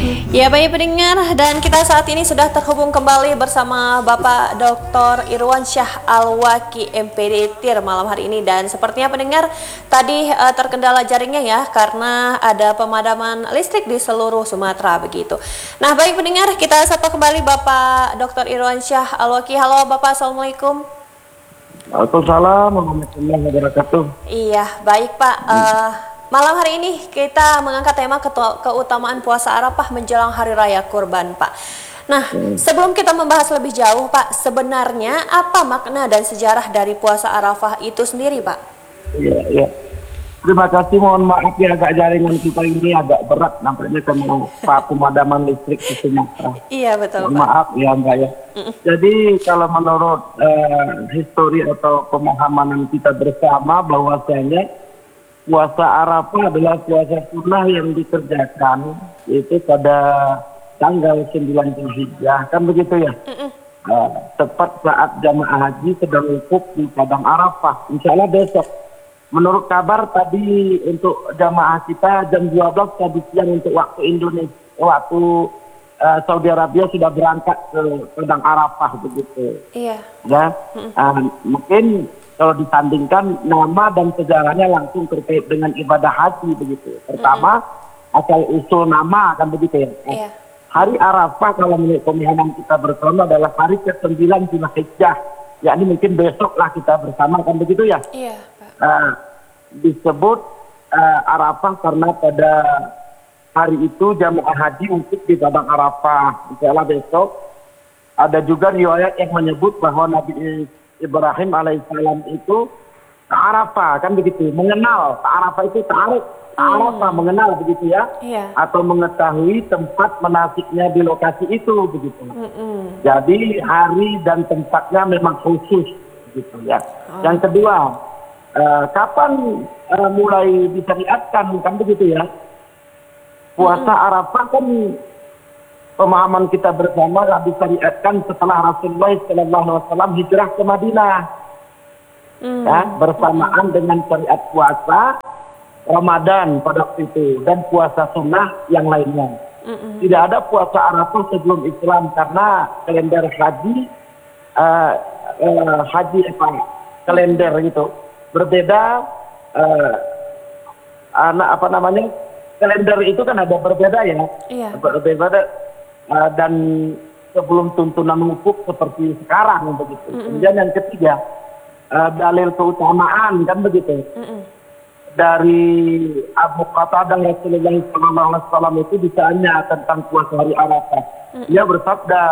Ya baik pendengar, dan kita saat ini sudah terhubung kembali bersama Bapak Dr. Irwansyah Al-Waki MPD TIR malam hari ini. Dan sepertinya pendengar tadi terkendala jaringnya ya, karena ada pemadaman listrik di seluruh Sumatera begitu. Nah baik pendengar, kita sapa kembali Bapak Dr. Irwansyah Al-Waki. Halo Bapak, Assalamualaikum. Waalaikumsalam warahmatullahi wabarakatuh. Iya baik Pak. Malam hari ini kita mengangkat tema keutamaan puasa Arafah menjelang Hari Raya Kurban, Pak. Nah, sebelum kita membahas lebih jauh, Pak, sebenarnya apa makna dan sejarah dari puasa Arafah itu sendiri, Pak? Iya. Terima kasih, mohon maaf ya agak jaringan kita ini agak berat nampaknya karena pemadaman listrik di Sumatera. Iya, betul, mohon Pak. Maaf ya enggak ya. Jadi kalau menurut histori atau pemahaman kita bersama bahwasanya puasa Arafah adalah puasa sunnah yang dikerjakan itu pada tanggal 9 Zulhijjah, kan begitu ya? Tepat saat jamaah haji sedang wukuf di padang Arafah. Insya Allah besok. Menurut kabar tadi untuk jamaah kita jam 12 tadi siang untuk waktu Indonesia, waktu Saudi Arabia sudah berangkat ke padang Arafah begitu. Iya. Ya, mungkin kalau disandingkan nama dan sejarahnya langsung terkait dengan ibadah haji begitu. Pertama, asal usul nama kan begitu ya. Iya. Hari Arafah kalau menurut pemahaman kita bersama adalah hari ke-9 Zulhijjah. Yakni mungkin besok lah kita bersama kan begitu ya. Iya, Pak. Disebut Arafah karena pada hari itu jamaah haji untuk di padang Arafah. Insyaallah besok. Ada juga riwayat yang menyebut bahwa Nabi Ibrahim alaihissalam itu Arafah kan begitu, mengenal Arafah itu Arafah mengenal begitu ya, atau mengetahui tempat menasiknya di lokasi itu begitu. Jadi hari dan tempatnya memang khusus begitu ya. Yang kedua, kapan mulai disyariatkan kan begitu ya? Puasa Arafah kan pemahaman kita bersama disyariatkan setelah Rasulullah SAW hijrah ke Madinah, ya, bersamaan dengan syariat puasa Ramadan pada waktu itu dan puasa sunnah yang lainnya. Tidak ada puasa Arafah sebelum Islam karena kalender haji kalender itu berbeda. Kalender itu kan ada berbeda ya, berbeda. Dan sebelum tuntunan wukuf seperti sekarang begitu. Kemudian yang ketiga, dalil keutamaan kan begitu. Dari Abu Qatadah Rasulullah SAW itu ditanya tentang puasa hari Arafah. Dia bersabda,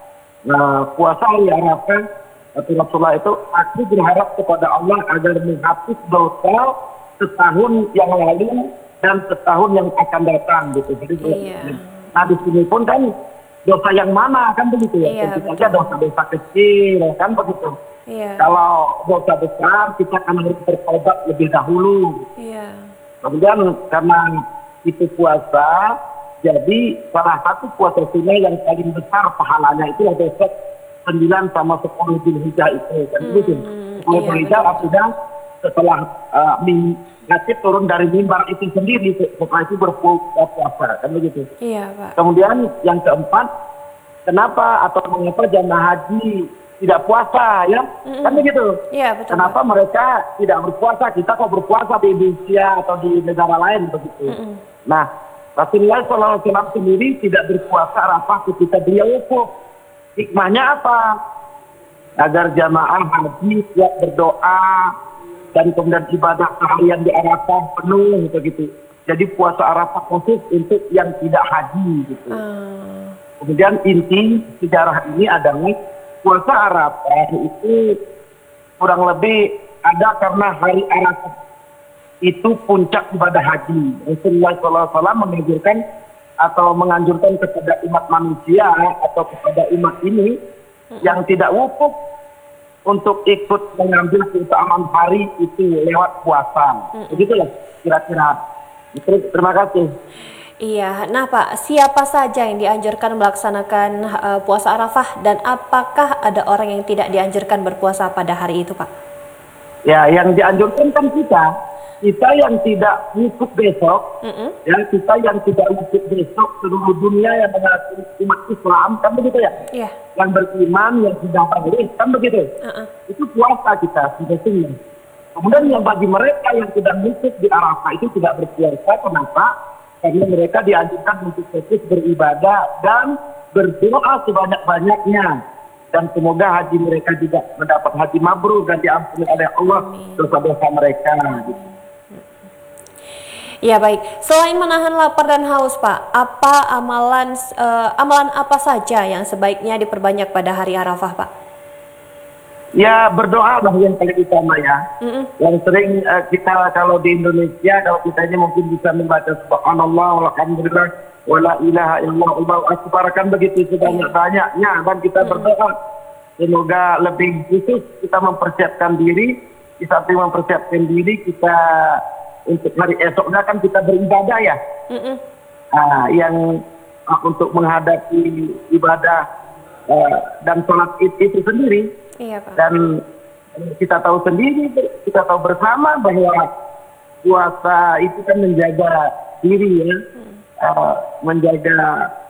puasa hari Arafah kata Rasulullah itu, aku berharap kepada Allah agar menghapus dosa setahun yang lalu dan setahun yang akan datang gitu. Jadi nah di sini pun kan dosa yang mana kan begitu ya, tentu saja dosa-dosa kecil kan begitu. Kalau dosa besar kita akan harus bertobat lebih dahulu. Kemudian karena itu puasa, jadi salah satu puasa sunnah yang paling besar pahalanya itu besok 9 sama 10 Zulhijjah itu kan begitu. 10 Zulhijjah artinya setelah Nasib turun dari mimbar itu sendiri, setelah itu berpuasa, kan begitu. Iya, Pak. Kemudian yang keempat, kenapa atau mengapa jamaah haji tidak puasa, ya? Kan begitu. Iya, betul. Kenapa mereka tidak berpuasa? Kita kok berpuasa di Indonesia atau di negara lain begitu. Nah, Rasulullah SAW sendiri tidak berpuasa Arafah ketika beliau wukuf. Hikmahnya apa? Agar jamaah haji siap berdoa dan kemudian ibadah seharian di Arafah penuh begitu. Jadi puasa Arafah khusus untuk yang tidak haji gitu. Kemudian inti sejarah ini adalah puasa Arafah itu kurang lebih ada karena hari Arafah itu puncak ibadah haji. Rasulullah SAW menganjurkan atau menganjurkan kepada umat manusia atau kepada umat ini yang tidak wukuf untuk ikut mengambil keutamaan hari itu lewat puasa. Begitulah kira-kira. Terima kasih. Iya, nah Pak, siapa saja yang dianjurkan melaksanakan puasa Arafah dan apakah ada orang yang tidak dianjurkan berpuasa pada hari itu, Pak? Ya, yang dianjurkan kan kita. kita yang tidak wukuf besok, ya kita yang tidak wukuf besok seluruh dunia yang mengakui umat Islam, kan begitu ya? Yeah. Yang beriman, yang sudah balik, kan begitu? Itu puasa kita, sebetulnya. Kemudian yang bagi mereka yang tidak wukuf di Arafah itu tidak berpuasa, kenapa? Karena mereka dianjurkan untuk fokus beribadah dan berdoa sebanyak-banyaknya. Dan semoga haji mereka juga mendapat haji mabrur dan diampuni oleh Allah dosa-dosa mereka. Ya baik, selain menahan lapar dan haus Pak, apa amalan apa saja yang sebaiknya diperbanyak pada hari Arafah Pak? Ya berdoa lah yang paling utama ya. Yang sering kita kalau di Indonesia, kalau kita ini mungkin bisa membaca subhanallah, alhamdulillah, wala ilaha illallah, Allahu akbar, kan begitu sebanyak-banyaknya. Dan kita berdoa semoga lebih khusus kita mempersiapkan diri. Di samping mempersiapkan diri, kita untuk hari esoknya kan kita beribadah ya. Yang untuk menghadapi ibadah dan sholat itu sendiri. Iya, Pak. Dan kita tahu sendiri, kita tahu bersama bahwa puasa itu kan menjaga diri ya, menjaga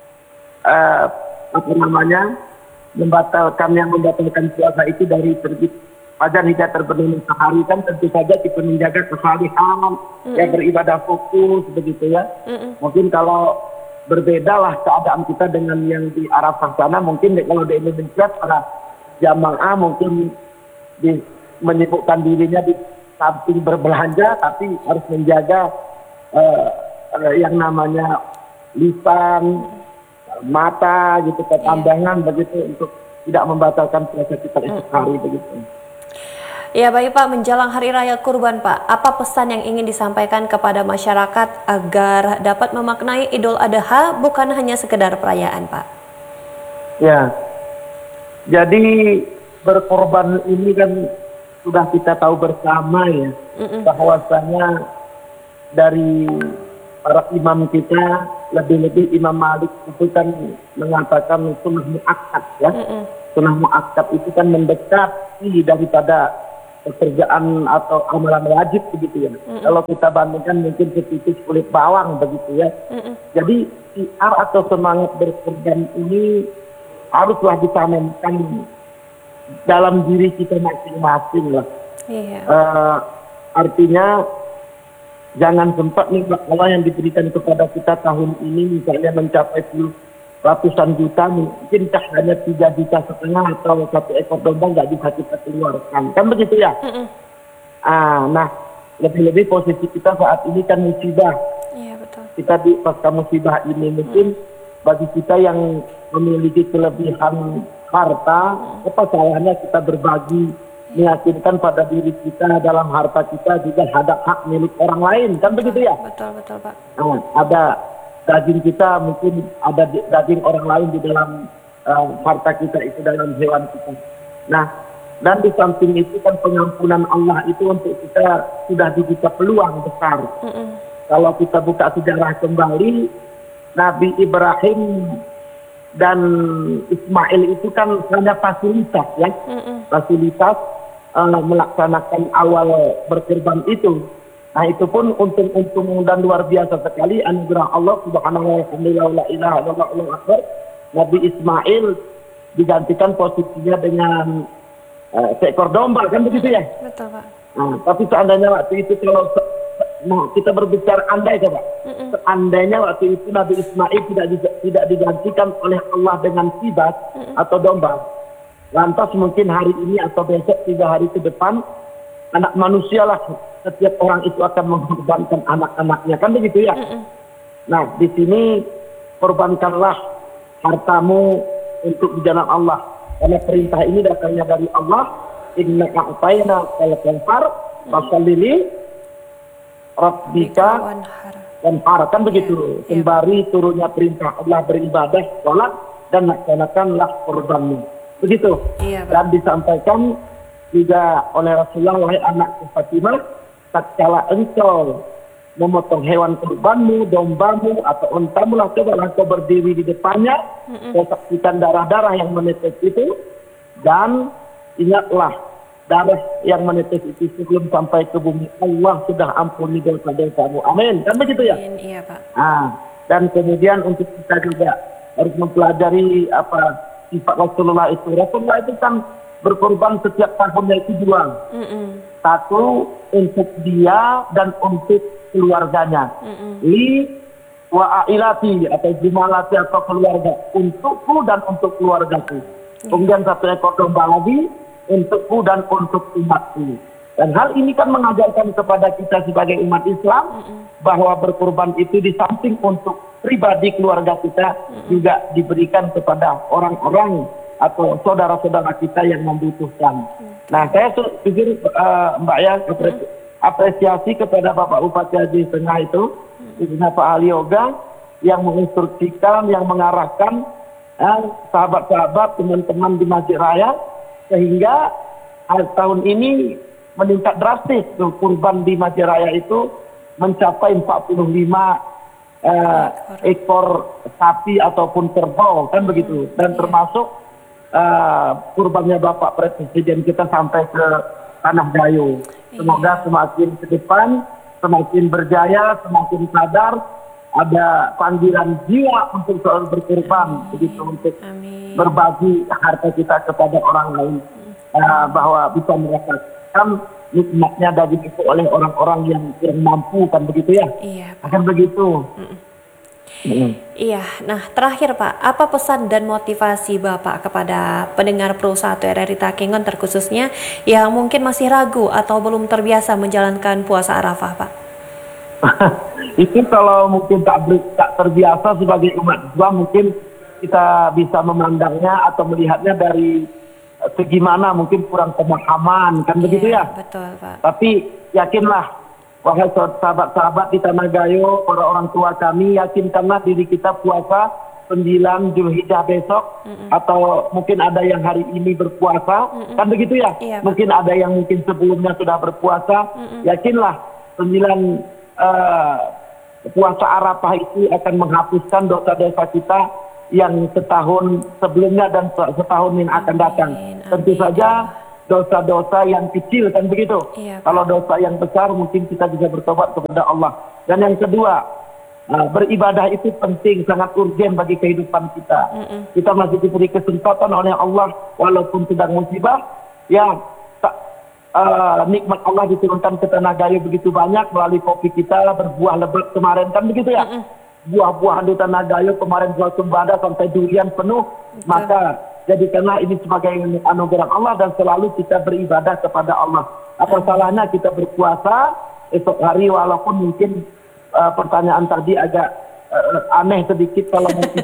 membatalkan puasa itu dari terbit fajar hingga terbenam matahari, kan tentu saja kita menjaga kesalihan, ya beribadah fokus begitu ya. Mungkin kalau berbedalah keadaan kita dengan yang di Arafah sana, mungkin kalau di Indonesia para jamaah mungkin menyibukkan dirinya di samping berbelanja, tapi harus menjaga yang namanya lisan, mata gitu, ketambangan begitu untuk tidak membatalkan puasa kita esok hari begitu. Ya baik Pak, menjelang Hari Raya Kurban Pak, apa pesan yang ingin disampaikan kepada masyarakat agar dapat memaknai Idul Adha bukan hanya sekedar perayaan Pak? Ya, jadi berkorban ini kan sudah kita tahu bersama ya, bahwasanya dari para imam kita, lebih-lebih Imam Malik itu kan mengatakan sunnah muakkad ya. Sunnah muakkad itu kan mendekati daripada pekerjaan atau amalan wajib begitu ya. Kalau kita bandingkan mungkin setitis kulit bawang begitu ya. Jadi siar atau semangat berkorban ini haruslah ditanamkan dalam diri kita masing-masing lah. Artinya jangan sempat nih Allah yang diberikan kepada kita tahun ini misalnya mencapai ratusan juta, mungkin hanya 3,5 juta atau 1 ekor domba nggak bisa kita keluarkan, kan begitu ya? Nah lebih-lebih posisi kita saat ini kan musibah. Iya betul. Kita di pasca musibah ini mungkin bagi kita yang memiliki kelebihan harta, apa salahnya kita berbagi, meyakinkan pada diri kita dalam harta kita juga ada hak milik orang lain, kan begitu ya? Betul Pak. Nah, ada daging kita, mungkin ada daging orang lain di dalam harta kita itu, dalam hewan kita. Nah, dan di samping itu kan pengampunan Allah itu untuk kita sudah dibuka peluang besar. Kalau kita buka sejarah kembali, Nabi Ibrahim dan Ismail itu kan hanya fasilitas ya, fasilitas melaksanakan awal berkorban itu. Nah itu pun untung dan luar biasa sekali anugerah Allah subhanahu wa ta'ala. Nabi Ismail digantikan posisinya dengan seekor domba, kan begitu ya? Betul Pak. Nah, tapi seandainya waktu itu kalau kita berbicara andai coba, seandainya waktu itu Nabi Ismail tidak digantikan oleh Allah dengan sibat atau domba, lantas mungkin hari ini atau besok 3 hari ke depan anak manusia lah, setiap orang itu akan mengorbankan anak-anaknya, kan begitu ya? Nah di sini korbankanlah hartamu untuk di jalan Allah, karena perintah ini datangnya dari Allah. Inna a'tayna al-kawthar fasalli rabbika wanhar, kan begitu. Sembari turunnya perintah Allah beribadah, sholat, dan laksanakanlah korbanmu, begitu. Dan disampaikan juga oleh Rasulullah, wahai anakku Fatimah, tatkala engkau memotong hewan kurbanmu, dombamu atau untamu lah, coba engkau berdiri di depannya, kau saksikan darah-darah yang menetes itu, dan ingatlah darah yang menetes itu sebelum sampai ke bumi, Allah sudah ampuni dosa-dosamu. Amin. Kan begitu ya? Amin. Iya, Pak. Dan kemudian untuk kita juga harus mempelajari apa sifat Rasulullah itu. Rasulullah itu kan berkorban setiap tahunnya itu dua. Satu untuk dia dan untuk keluarganya. Li wa ailati atau jumalati atau keluarga, untukku dan untuk keluargaku. Kemudian satu ekor domba lagi untukku dan untuk umatku. Dan hal ini kan mengajarkan kepada kita sebagai umat Islam bahwa berkorban itu di samping untuk pribadi keluarga kita juga diberikan kepada orang-orang atau saudara-saudara kita yang membutuhkan. Nah, saya pikir Mbak ya, apresiasi kepada Bapak Bupati Aceh Tengah itu, Pak Ali Yoga, yang menginstruksikan, yang mengarahkan sahabat-sahabat, teman-teman di Masjid Raya, sehingga tahun ini meningkat drastis. Kurban di Masjid Raya itu mencapai 45 ekor sapi ataupun kerbau, kan begitu. Dan termasuk kurbannya Bapak Presiden kita sampai ke Tanah Gayo. Semoga semakin ke depan, semakin berjaya, semakin sadar, ada panggilan jiwa untuk selalu berkorban, begitu, untuk berbagi harta kita kepada orang lain, bahwa bisa merasakan nikmatnya daging itu oleh orang-orang yang kurang mampu, kan begitu ya? Iya, Pak. Akan begitu. Iya, nah terakhir Pak, apa pesan dan motivasi Bapak kepada pendengar Pro 1 RRI Takengon terkhususnya yang mungkin masih ragu atau belum terbiasa menjalankan puasa Arafah, Pak? Itu kalau mungkin tak terbiasa sebagai umat Islam, mungkin kita bisa memandangnya atau melihatnya dari segi mana, mungkin kurang pemahaman, kan begitu ya? Betul, Pak. Tapi yakinlah, wahai sahabat-sahabat di Tanah Gayo, para orang tua kami, yakinkanlah diri kita puasa 9 Zulhijjah besok, atau mungkin ada yang hari ini berpuasa, kan begitu ya? Iya, mungkin ada yang mungkin sebelumnya sudah berpuasa, yakinlah 9 puasa Arafah itu akan menghapuskan dosa-dosa kita yang setahun sebelumnya dan setahun yang akan datang. Tentu saja dosa-dosa yang kecil, kan begitu. Kalau dosa yang besar mungkin kita bisa bertobat kepada Allah. Dan yang kedua, beribadah itu penting, sangat urgen bagi kehidupan kita. Kita masih diberi kesempatan oleh Allah walaupun sedang musibah, ya nikmat Allah diturunkan ke Tanah Gayo begitu banyak melalui kopi kita, berbuah lebat kemarin, kan begitu ya. Buah-buahan di Tanah Gayo kemarin buah sembada sampai durian penuh. Maka jadikanlah ini sebagai anugerah Allah dan selalu kita beribadah kepada Allah. Apa salahnya kita berpuasa esok hari, walaupun mungkin pertanyaan tadi agak aneh sedikit kalau mungkin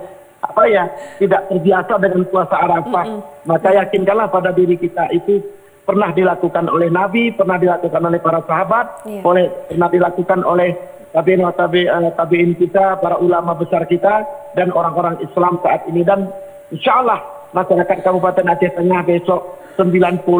tidak terbiasa dengan puasa Arafah. Maka yakinkanlah pada diri kita itu pernah dilakukan oleh Nabi, pernah dilakukan oleh para sahabat, pernah dilakukan oleh tabi'in kita, para ulama besar kita, dan orang-orang Islam saat ini. Dan insya Allah masyarakat Kabupaten Aceh Tengah besok 90%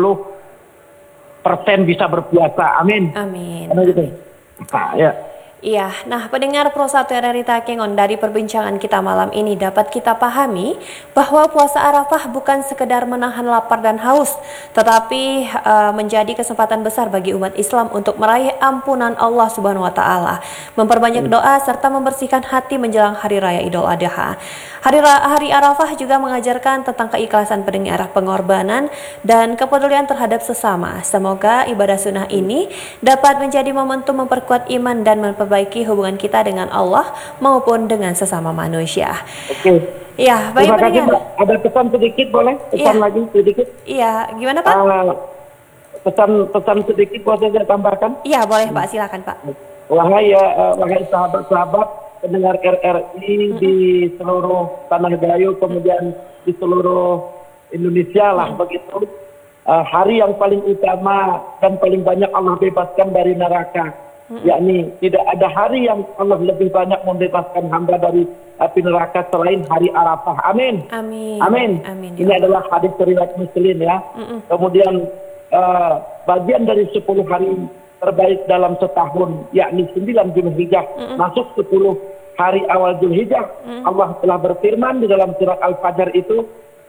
bisa berpuasa. Amin. Amin. Gitu. Nah, ya. Iya, nah pendengar Pro 1 RRI Takengon, dari perbincangan kita malam ini dapat kita pahami bahwa puasa Arafah bukan sekedar menahan lapar dan haus, tetapi menjadi kesempatan besar bagi umat Islam untuk meraih ampunan Allah Subhanahu wa taala, memperbanyak doa serta membersihkan hati menjelang hari raya Idul Adha. Hari Arafah juga mengajarkan tentang keikhlasan pendengar, pengorbanan dan kepedulian terhadap sesama. Semoga ibadah sunnah ini dapat menjadi momentum memperkuat iman dan memperbaiki hubungan kita dengan Allah maupun dengan sesama manusia. Oke. Ya, baik pendengar. Ada pesan sedikit boleh? Pesan lagi sedikit? Iya, gimana Pak? Pesan sedikit boleh saya tambahkan? Iya, boleh Pak, silakan Pak. Wahai sahabat-sahabat pendengar RRI di seluruh Tanah Gayo, kemudian di seluruh Indonesia lah begitu. Hari yang paling utama dan paling banyak Allah bebaskan dari neraka, yakni tidak ada hari yang Allah lebih banyak membebaskan hamba dari api neraka selain hari Arafah. Amin. Amin. Amin. Amin. Ini adalah hadis riwayat Muslim ya. Kemudian bagian dari 10 hari terbaik dalam setahun, yakni 9 Zulhijjah, masuk 10 hari awal Zulhijjah. Allah telah berfirman di dalam surat Al-Fajr itu,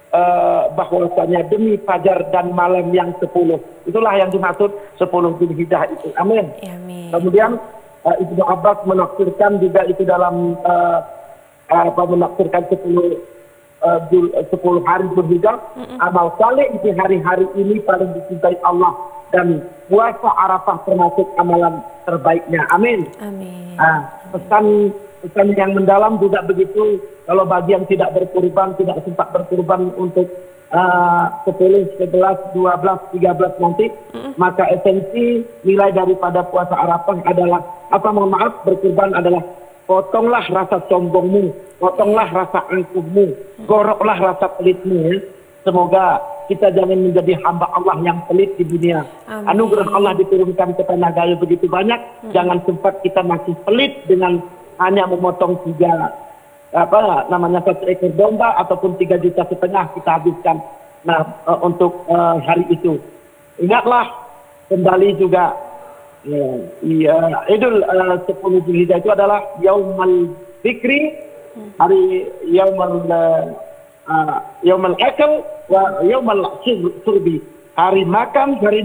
bahwasanya demi fajar dan malam yang 10. Itulah yang dimaksud 10 Dzulhijjah itu. Amin. Amin. Kemudian Ibnu Abbas menafsirkan juga itu dalam menafsirkan 10 hari Dzulhijjah. Amal saleh di hari-hari ini paling dicintai Allah, dan puasa Arafah termasuk amalan terbaiknya. Amin. Amin. Pesan yang mendalam juga begitu. Kalau bagi yang tidak berkurban, tidak sempat berkurban untuk 10, 11, 12, 13 nanti, maka esensi nilai daripada puasa Arafah adalah berkurban adalah potonglah rasa sombongmu, potonglah rasa angkuhmu, goroklah rasa pelitmu. Ya. Semoga kita jangan menjadi hamba Allah yang pelit di dunia. Amin. Anugerah Allah diturunkan ke tanah gayo begitu banyak, jangan sempat kita masih pelit dengan hanya memotong 1 ekor domba ataupun 3,5 juta kita habiskan untuk hari itu. Ingatlah kembali juga Idul 10 Dzulhijjah itu adalah Yaumul Dzikri, hari Yaumul Akal wa Yaumul Surbi, hari makan, hari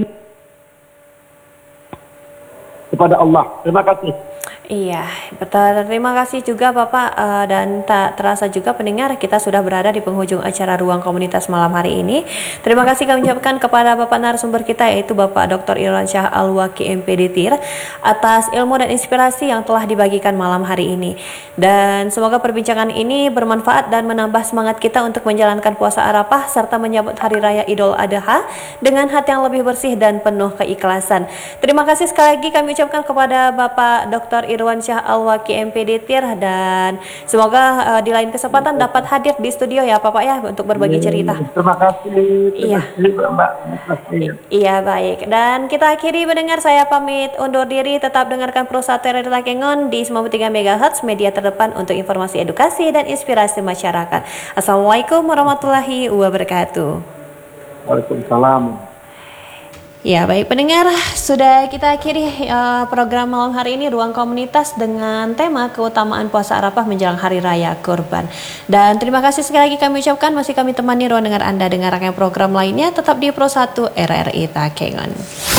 kepada Allah. Terima kasih. Iya, betul. Terima kasih juga Bapak, dan tak terasa juga pendengar, kita sudah berada di penghujung acara Ruang Komunitas malam hari ini. Terima kasih kami ucapkan kepada Bapak narasumber kita, yaitu Bapak Dr. Irwansyah Al-Waki MPD TIR, atas ilmu dan inspirasi yang telah dibagikan malam hari ini. Dan semoga perbincangan ini bermanfaat dan menambah semangat kita untuk menjalankan puasa Arafah serta menyambut Hari Raya Idul Adha dengan hati yang lebih bersih dan penuh keikhlasan. Terima kasih sekali lagi kami ucapkan kepada Bapak Dr. Irwansyah Al-Waki MPD TIR, dan semoga di lain kesempatan dapat hadir di studio ya Bapak ya untuk berbagi cerita. Terima kasih. Mbak. Iya, baik. Dan kita akhiri mendengar, saya pamit undur diri. Tetap dengarkan Pro 1 Radio Takengon di 93 MHz, media terdepan untuk informasi edukasi dan inspirasi masyarakat. Assalamualaikum warahmatullahi wabarakatuh. Waalaikumsalam. Ya, baik pendengar, sudah kita akhiri program malam hari ini Ruang Komunitas dengan tema keutamaan puasa Arafah menjelang Hari Raya Kurban. Dan terima kasih sekali lagi kami ucapkan, masih kami temani ruang dengar Anda dengarkan program lainnya tetap di Pro 1 RRI Takengon.